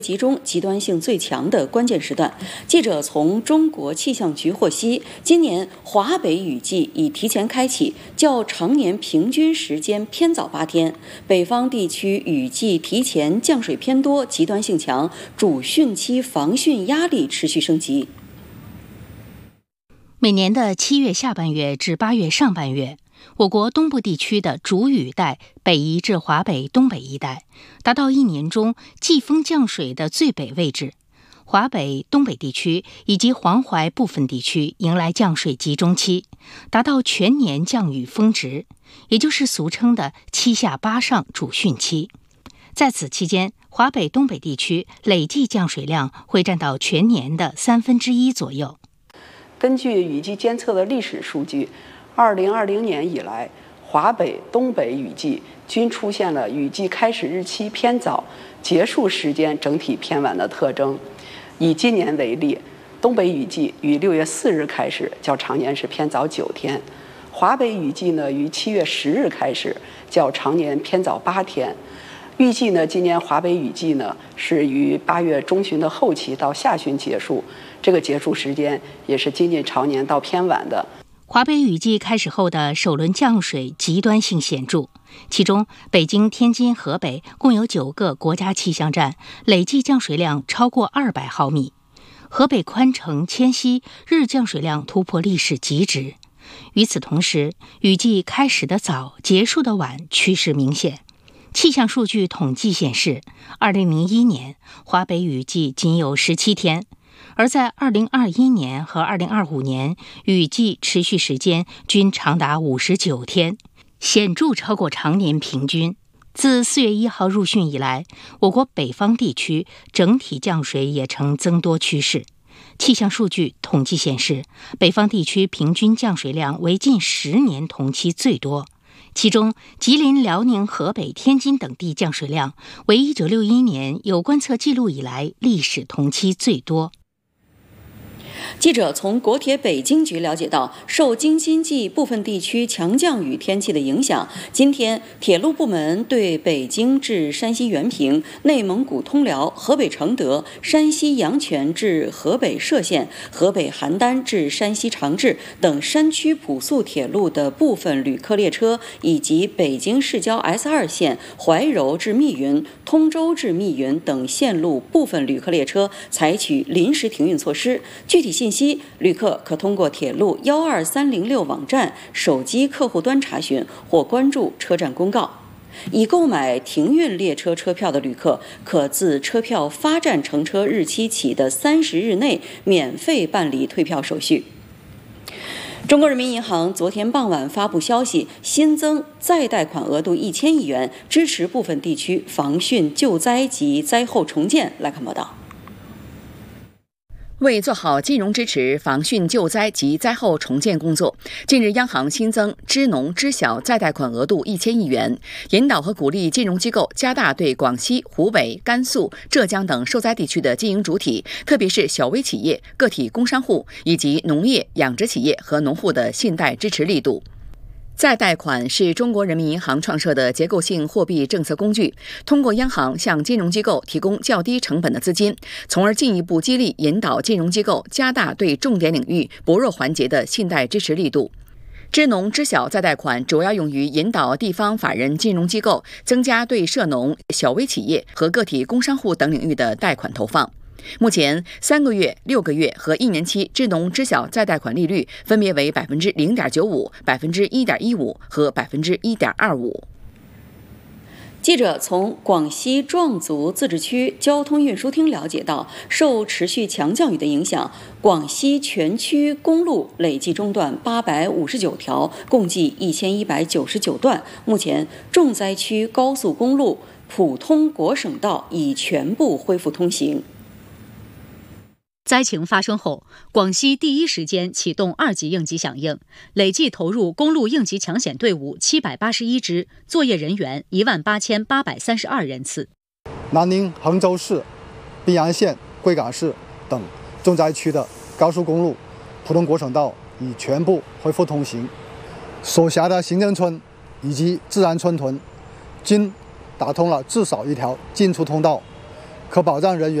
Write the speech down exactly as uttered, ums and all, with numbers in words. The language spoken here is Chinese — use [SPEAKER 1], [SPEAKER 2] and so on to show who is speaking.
[SPEAKER 1] 集中极端性最强的关键时段。记者从中国气象局获悉，今年华北雨季已提前开启，较常年平均时间偏早八天。北方地区雨季提前，降水偏多，极端性强，主汛期防汛压力持续升级。
[SPEAKER 2] 每年的七月下半月至八月上半月，我国东部地区的主雨带北移至华北、东北一带，达到一年中季风降水的最北位置。华北、东北地区以及黄淮部分地区迎来降水集中期，达到全年降雨峰值，也就是俗称的七下八上主汛期。在此期间，华北、东北地区累计降水量会占到全年的三分之一左右。
[SPEAKER 3] 根据雨季监测的历史数据，二零二零年以来，华北、东北雨季均出现了雨季开始日期偏早、结束时间整体偏晚的特征。以今年为例，东北雨季于六月四日开始，较常年是偏早九天；华北雨季呢，于七月十日开始，较常年偏早八天。预计呢，今年华北雨季呢是于八月中旬的后期到下旬结束，这个结束时间也是接近常年到偏晚的。
[SPEAKER 2] 华北雨季开始后的首轮降水极端性显著，其中北京、天津、河北共有九个国家气象站累计降水量超过二百毫米，河北宽城、迁西日降水量突破历史极值。与此同时，雨季开始的早、结束的晚趋势明显。气象数据统计显示，二零零一年华北雨季仅有十七天，而在二零二一年和二零二五年，雨季持续时间均长达五十九天，显著超过常年平均。自四月一号入汛以来，我国北方地区整体降水也呈增多趋势。气象数据统计显示，北方地区平均降水量为近十年同期最多。其中，吉林、辽宁、河北、天津等地降水量为一九六一年有观测记录以来历史同期最多。
[SPEAKER 1] 记者从国铁北京局了解到，受京津冀部分地区强降雨天气的影响，今天铁路部门对北京至山西原平、内蒙古通辽、河北承德、山西阳泉至河北涉县、河北邯郸至山西长治等山区普速铁路的部分旅客列车，以及北京市郊 S 二 线怀柔至密云、通州至密云等线路部分旅客列车采取临时停运措施。具体信息，旅客可通过铁路幺二三零六网站、手机客户端查询或关注车站公告。已购买停运列车车票的旅客，可自车票发站乘车日期起的三十日内免费办理退票手续。中国人民银行昨天傍晚发布消息，新增再贷款额度一千亿元，支持部分地区防汛救灾及灾后重建。来看报道。
[SPEAKER 4] 为做好金融支持、防汛救灾及灾后重建工作，近日央行新增支农支小再贷款额度一千亿元，引导和鼓励金融机构加大对广西、湖北、甘肃、浙江等受灾地区的经营主体，特别是小微企业、个体工商户以及农业、养殖企业和农户的信贷支持力度。再贷款是中国人民银行创设的结构性货币政策工具，通过央行向金融机构提供较低成本的资金，从而进一步激励引导金融机构加大对重点领域薄弱环节的信贷支持力度。支农支小再贷款主要用于引导地方法人金融机构增加对涉农、小微企业和个体工商户等领域的贷款投放。目前，三个月、六个月和一年期支农支小再贷款利率分别为百分之零点九五、百分之一点一五和百分之一点二五。
[SPEAKER 1] 记者从广西壮族自治区交通运输厅了解到，受持续强降雨的影响，广西全区公路累计中断八百五十九条，共计一千一百九十九段。目前，重灾区高速公路普通国省道已全部恢复通行。
[SPEAKER 5] 灾情发生后，广西第一时间启动二级应急响应，累计投入公路应急抢险队伍七百八十一支，作业人员一万八千八百三十二人次。
[SPEAKER 6] 南宁、衡州市、宾阳县、贵港市等重灾区的高速公路、普通国省道已全部恢复通行，所辖的行政村以及自然村屯均打通了至少一条进出通道。 可保障人员